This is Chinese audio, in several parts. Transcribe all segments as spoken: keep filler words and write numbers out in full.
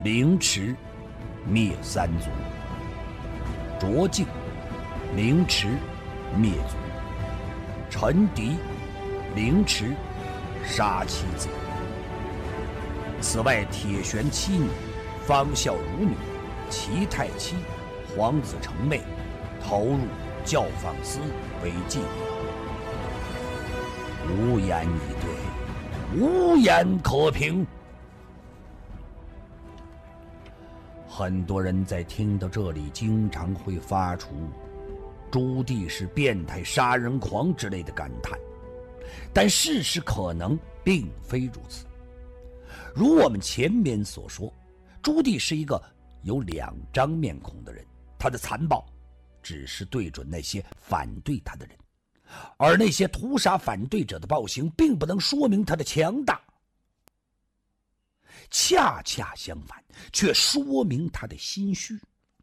凌迟，灭三族；卓敬，凌迟，灭族；陈迪，凌迟，杀妻子。此外，铁玄七女、方孝孺女、齐太妻、皇子成妹投入教坊司为妓女。无言以对，无言可评。很多人在听到这里，经常会发出朱棣是变态杀人狂之类的感叹，但事实可能并非如此。如我们前面所说，朱棣是一个有两张面孔的人，他的残暴只是对准那些反对他的人，而那些屠杀反对者的暴行并不能说明他的强大，恰恰相反，却说明他的心虚。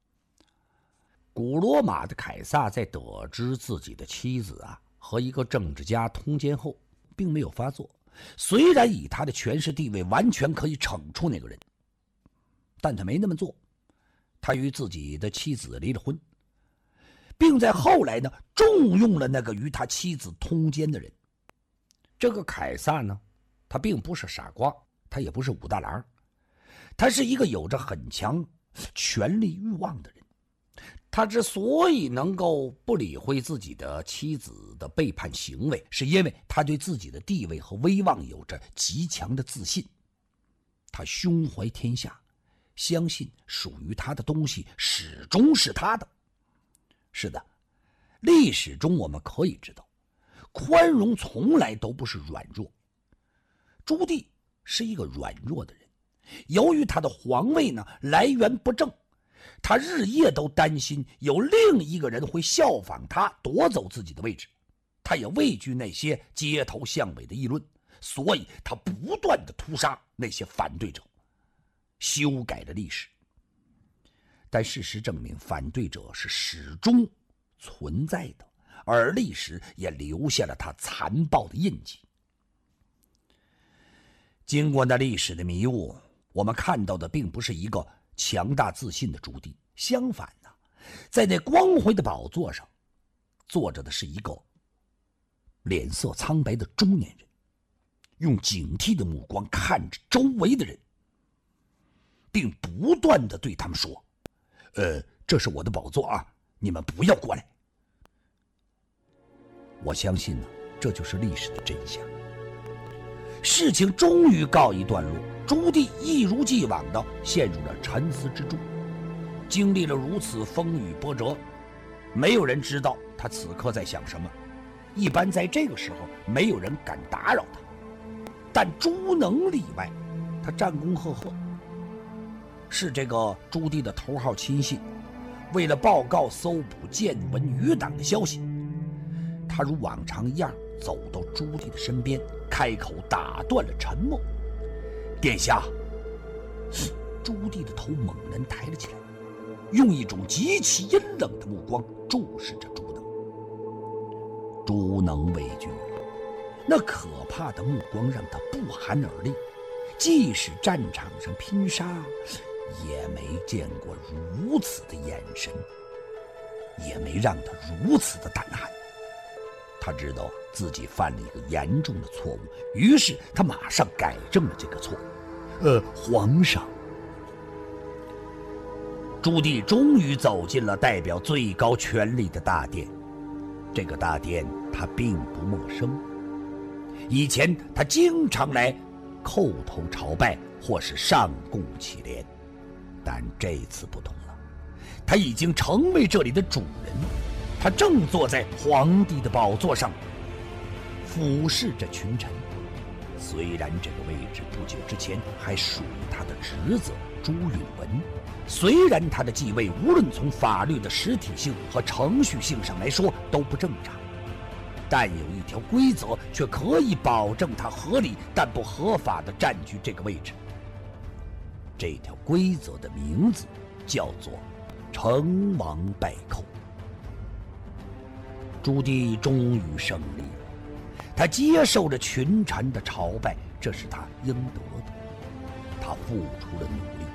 古罗马的凯撒在得知自己的妻子啊和一个政治家通奸后，并没有发作。虽然以他的权势地位完全可以惩处那个人，但他没那么做。他与自己的妻子离了婚，并在后来呢重用了那个与他妻子通奸的人。这个凯撒呢，他并不是傻瓜，他也不是武大郎，他是一个有着很强权力欲望的人。他之所以能够不理会自己的妻子的背叛行为，是因为他对自己的地位和威望有着极强的自信。他胸怀天下，相信属于他的东西始终是他的。是的，历史中我们可以知道，宽容从来都不是软弱。朱棣是一个软弱的人，由于他的皇位呢来源不正，他日夜都担心有另一个人会效仿他夺走自己的位置。他也畏惧那些街头巷尾的议论，所以他不断地屠杀那些反对者，修改了历史。但事实证明，反对者是始终存在的，而历史也留下了他残暴的印记。经过那历史的迷雾，我们看到的并不是一个强大自信的朱棣，相反呢，在那光辉的宝座上坐着的是一个脸色苍白的中年人，用警惕的目光看着周围的人，并不断地对他们说：呃，这是我的宝座啊，你们不要过来。我相信呢，这就是历史的真相。事情终于告一段落，朱棣一如既往地陷入了沉思之中。经历了如此风雨波折，没有人知道他此刻在想什么。一般在这个时候，没有人敢打扰他，但朱能例外，他战功赫赫。是这个朱棣的头号亲信，为了报告搜捕建文余党的消息，他如往常一样走到朱棣的身边，开口打断了沉默。殿下。朱棣的头猛然抬了起来，用一种极其阴冷的目光注视着朱能。朱能畏惧了，那可怕的目光让他不寒而栗，即使战场上拼杀，也没见过如此的眼神，也没让他如此的胆寒。他知道自己犯了一个严重的错误，于是他马上改正了这个错误。呃，皇上。朱棣终于走进了代表最高权力的大殿。这个大殿他并不陌生，以前他经常来叩头朝拜或是上供乞怜，但这次不同了，他已经成为这里的主人。他正坐在皇帝的宝座上，俯视着群臣。虽然这个位置不久之前还属于他的侄子朱允文，虽然他的继位无论从法律的实体性和程序性上来说都不正常，但有一条规则却可以保证他合理但不合法地占据这个位置。这条规则的名字叫做成王败寇。朱棣终于胜利了，他接受着群臣的朝拜，这是他应得的。他付出了努力，